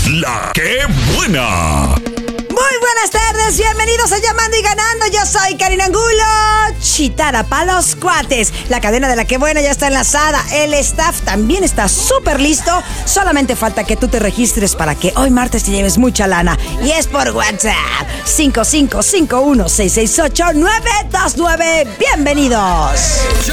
La que buena. Muy buenas tardes, bienvenidos a Llamando y Ganando. Yo soy Karina Angulo. Chitara pa' los cuates. La cadena de La que buena ya está enlazada. El staff también está súper listo. Solamente falta que tú te registres para que hoy martes te lleves mucha lana. Y es por WhatsApp 5551-668-929. Bienvenidos.